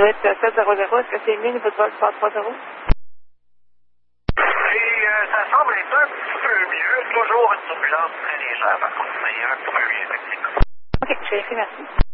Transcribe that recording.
8 700, est-ce que c'est une ligne de vol 330? Ça semble être un petit peu mieux. Toujours une turbulence très légère, par contre, mais un petit peu mieux, effectivement. OK, je vais merci.